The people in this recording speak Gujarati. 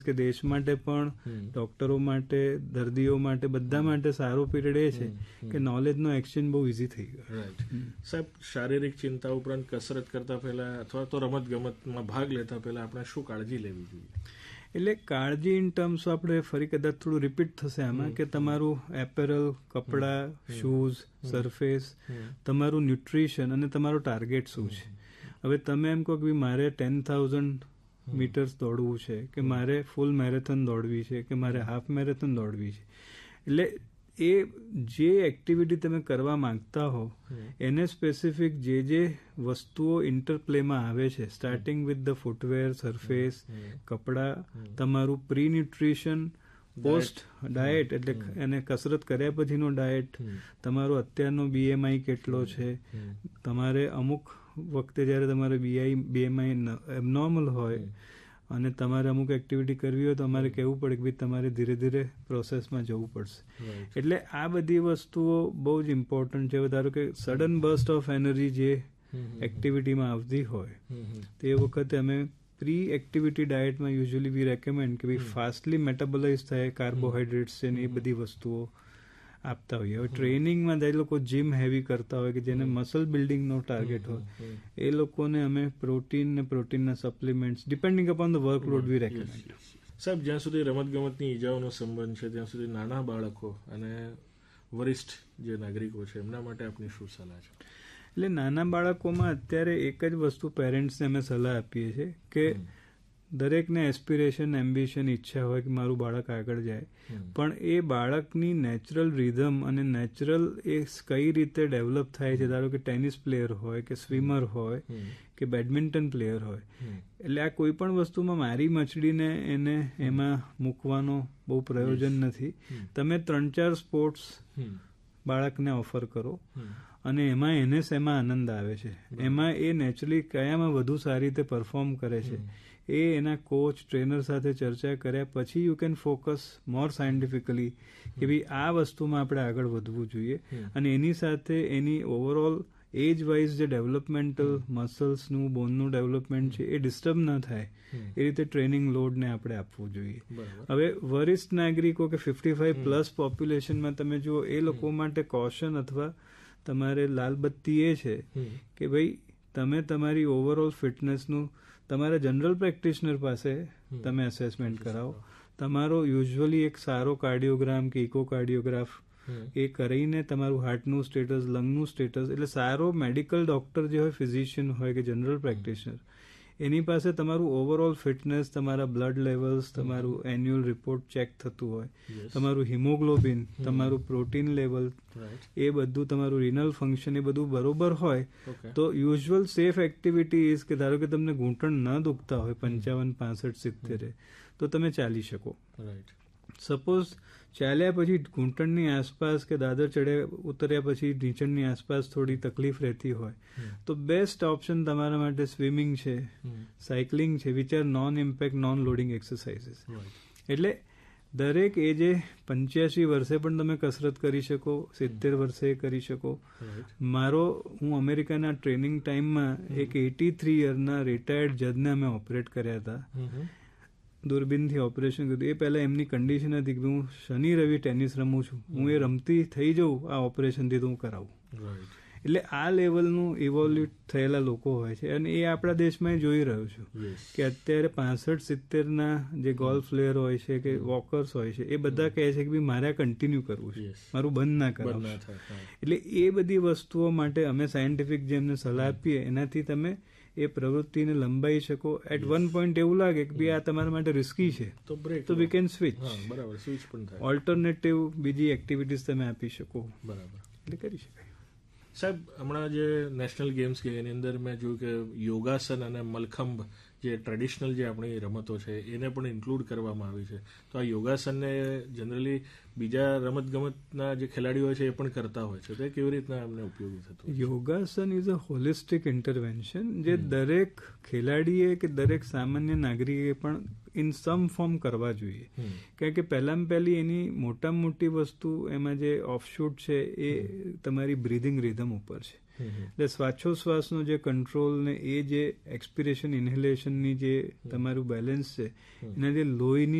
કે દેશ માટે પણ, ડોક્ટરો માટે, દર્દીઓ માટે, બધા માટે સારો પીરિયડ એ છે કે નોલેજનો એક્સચેન્જ બહુ ઇઝી થઈ ગયો. રાઈટ. સાહેબ, શારીરિક ચિંતા ઉપરાંત કસરત કરતા પહેલા અથવા તો રમત ગમતમાં ભાગ લેતા પહેલા આપણે શું કાળજી લેવી જોઈએ? એટલે કાળજી ઇન ટર્મ્સ આપણે ફરી કદાચ થોડું રિપીટ થશે આમાં કે તમારું એપેરલ, કપડાં, શૂઝ, સરફેસ, તમારું ન્યુટ્રિશન અને તમારું ટાર્ગેટ શું છે. હવે તમે એમ કહો કે મારે 10,000 મીટર્સ દોડવું છે, કે મારે ફૂલ મેરેથોન દોડવી છે, કે મારે હાફ મેરેથોન દોડવી છે, એટલે એ જે એક્ટિવિટી તમે કરવા માંગતા હો એને સ્પેસિફિક જે વસ્તુઓ ઇન્ટરપ્લેમાં આવે છે, starting with the footwear, surface, કપડાં, તમારું પ્રી ન્યુટ્રિશન, પોસ્ટ ડાયટ એટલે એને કસરત કર્યા પછીનો ડાયટ, તમારો અત્યારનો BMI કેટલો છે, તમારે અમુક વખતે જ્યારે તમારે BMI એબનોર્મલ હોય અને તમારે અમુક એક્ટિવિટી કરવી હોય તો અમારે કહેવું પડે કે ભાઈ તમારે ધીરે ધીરે પ્રોસેસમાં જવું પડશે. એટલે આ બધી વસ્તુઓ બહુ જ ઇમ્પોર્ટન્ટ છે. ધારો કે સડન બર્સ્ટ ઓફ એનર્જી જે એક્ટિવિટીમાં આવતી હોય તે વખતે અમે પ્રી એક્ટિવિટી ડાયટમાં યુઝ્યુઅલી વી રેકમેન્ડ કે ભાઈ ફાસ્ટલી મેટાબોલાઇઝ થાય કાર્બોહાઈડ્રેટ્સ છે ને એ બધી વસ્તુઓ આપતા હોઈએ. હવે ટ્રેનિંગમાં જે લોકો જીમ હેવી કરતા હોય કે જેને મસલ બિલ્ડિંગનો ટાર્ગેટ હોય એ લોકોને અમે પ્રોટીન ને પ્રોટીનના supplements depending upon the workload V recommend. સાહેબ, જ્યાં સુધી રમતગમતની ઈજાઓનો સંબંધ છે ત્યાં સુધી નાના બાળકો અને વરિષ્ઠ જે નાગરિકો છે એમના માટે આપની શું સલાહ છે? એટલે નાના બાળકોમાં અત્યારે એક જ વસ્તુ પેરેન્ટ્સને અમે સલાહ આપીએ છીએ કે દરેકને એસ્પિરેશન, એમ્બિશન, ઈચ્છા હોય કે મારું બાળક આગળ જાય, પણ એ બાળકની નેચરલ રિધમ અને નેચરલ એ કઈ રીતે ડેવલપ થાય છે. ધારો કે ટેનિસ પ્લેયર હોય કે સ્વિમર હોય કે બેડમિન્ટન પ્લેયર હોય, એટલે આ કોઈ પણ વસ્તુમાં મારી મચડીને એને એમાં મૂકવાનો બહુ પ્રયોજન નથી. તમે 3-4 સ્પોર્ટ્સ બાળકને ઓફર કરો અને એમાં એને શેમાં આનંદ આવે છે, એમાં એ નેચરલી કયામાં વધુ સારી રીતે પરફોર્મ કરે છે, એ એના કોચ, ટ્રેનર સાથે ચર્ચા કર્યા પછી you can focus more scientifically કે ભાઈ આ વસ્તુમાં આપણે આગળ વધવું જોઈએ અને એની સાથે એની ઓવરઓલ એજ વાઇઝ જે ડેવલપમેન્ટલ મસલ્સનું, બોનનું ડેવલપમેન્ટ છે એ ડિસ્ટર્બ ન થાય એ રીતે ટ્રેનિંગ લોડને આપણે આપવું જોઈએ. હવે વરિષ્ઠ નાગરિકો કે 55+ પોપ્યુલેશનમાં તમે જુઓ એ લોકો માટે કોશન અથવા તમારે લાલબત્તી એ છે કે ભાઈ તમે તમારી ઓવરઓલ ફિટનેસનું તમારા જનરલ પ્રેક્ટિશનર પાસે તમે એસેસમેન્ટ કરાવો. તમારો યુઝ્યુઅલી એક સારો કાર્ડિયોગ્રામ કે ઇકોકાર્ડિયોગ્રાફ એ કરીને તમારું હાર્ટનું સ્ટેટસ, લંગનું સ્ટેટસ, એટલે સારો મેડિકલ ડોક્ટર જે હોય, ફિઝિશિયન હોય કે જનરલ પ્રેક્ટિશનર, એની પાસે તમારું ઓવરઓલ ફિટનેસ, તમારા બ્લડ લેવલ્સ, તમારું એન્યુઅલ રિપોર્ટ ચેક થતું હોય, તમારું હિમોગ્લોબિન, તમારું પ્રોટીન લેવલ, એ બધું તમારું રિનલ ફંક્શન એ બધું બરોબર હોય તો યુઝ્યુઅલ સેફ એક્ટિવિટી ઇઝ કે ધારો કે તમને ઘૂંટણ ન દુખતા હોય 55, 65, 70 તો તમે ચાલી શકો. સપોઝ ચાલ્યા પછી ઘૂંટણની આસપાસ કે દાદર ચડ્યા ઉતર્યા પછી ઢીંચણની આસપાસ થોડી તકલીફ રહેતી હોય તો બેસ્ટ ઓપ્શન તમારા માટે સ્વિમિંગ છે, સાયકલિંગ છે, which are non impact, non loading exercises. એટલે દરેક એજે 85 વર્ષે પણ તમે કસરત કરી શકો, 70 વર્ષે કરી શકો. હું અમેરિકાના ટ્રેનિંગ ટાઈમમાં એક 83 યરના રિટાયર્ડ જજને અમે ઓપરેટ કર્યા હતા. દૂરબીનથી ઓપરેશન કર્યું. એ પહેલા એમની કન્ડિશન હતી કે હું શનિ રવિ ટેનિસ રમું છું, હું એ રમતી થઈ જાઉં આ ઓપરેશનથી તો હું કરાવું. એટલે આ લેવલનું ઇવોલ્યુટ થયેલા લોકો હોય છે અને એ આપણા દેશમાં જોઈ રહ્યો છું કે અત્યારે 65-70ના જે ગોલ્ફ પ્લેયર હોય છે કે વોકર્સ હોય છે એ બધા કહે છે કે ભાઈ મારે કન્ટિન્યુ કરવું છે, મારું બંધ ના કરાવું. એટલે એ બધી વસ્તુઓ માટે અમે સાયન્ટિફિક જેમને સલાહ આપીએ એનાથી તમે એ પ્રવૃત્તિને લંબાઈ શકો. એટ વન પોઈન્ટ એવું લાગે કે ભાઈ આ તમારા માટે રિસ્કી છે તો વી કેન સ્વિચ, ઓલ્ટરનેટિવ બીજી એક્ટિવિટીઝ તમે આપી શકો. એટલે કરી શકાય. સાહેબ, હમણાં જે નેશનલ ગેમ્સ કે એની અંદર મેં જોયું કે યોગાસન અને મલખંબ જે ટ્રેડિશનલ જે આપણી રમતો છે એને પણ ઇન્ક્લુડ કરવામાં આવી છે. તો આ યોગાસનને જનરલી બીજા રમતગમતના જે ખેલાડીઓ હોય છે એ પણ કરતા હોય છે, તો એ કેવી રીતના એમને ઉપયોગી થતું? યોગાસન ઇઝ અ હોલિસ્ટિક ઇન્ટરવેન્શન જે દરેક ખેલાડીએ કે દરેક સામાન્ય નાગરિકે પણ ઇન સમ ફોર્મ કરવા જોઈએ. કારણ કે પહેલામાં પહેલી એની મોટામાં મોટી વસ્તુ એમાં જે ઓફશૂટ છે એ તમારી બ્રીધિંગ રિધમ ઉપર છે. એટલે શ્વાસોશ્વાસનો જે કંટ્રોલ ને એ જે એક્સપિરેશન ઇન્હેલેશનની જે તમારું બેલેન્સ છે એનાથી લોહીની